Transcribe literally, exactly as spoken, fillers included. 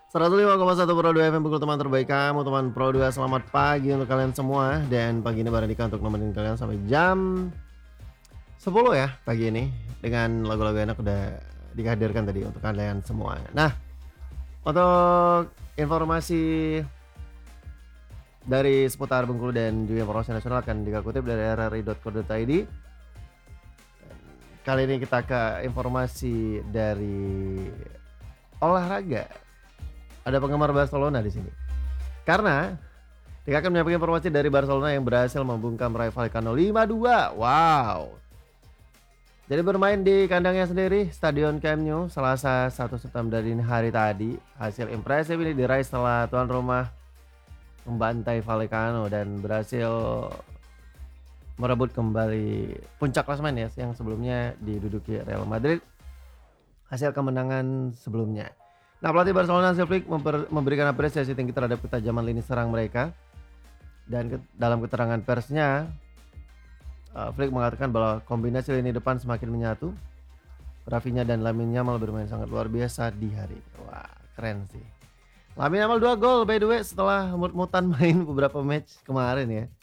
seratus lima koma satu Pro dua F M pukul teman terbaik kamu, teman Pro dua. Selamat pagi untuk kalian semua. Dan pagi ini Baradika untuk nemenin kalian sampai jam sepuluh ya pagi ini. Dengan lagu-lagu enak udah dihadirkan tadi untuk kalian semua. Nah, untuk informasi dari seputar Bengkulu dan juga informasi nasional akan dikutip dari r r i titik co titik i d. Kali ini kita ke informasi dari olahraga. Ada penggemar Barcelona di sini. Karena kita akan menyampaikan informasi dari Barcelona yang berhasil membungkam Rayo Vallecano lima dua. Wow. Jadi bermain di kandangnya sendiri, Stadion Camp Nou, Selasa satu September dini hari tadi. Hasil impresif ini diraih setelah tuan rumah membantai Vallecano dan berhasil merebut kembali puncak klasemen ya yang sebelumnya diduduki Real Madrid hasil kemenangan sebelumnya. Nah, pelatih Barcelona Hansi Flick memper, memberikan apresiasi tinggi terhadap ketajaman lini serang mereka. Dan ke, dalam keterangan persnya, uh, Flick mengatakan bahwa kombinasi lini depan semakin menyatu. Rafinha dan Lamine Yamal bermain sangat luar biasa di hari ini. Wah, keren sih. Lamine Yamal dua gol by the way setelah mut-mutan main beberapa match kemarin ya.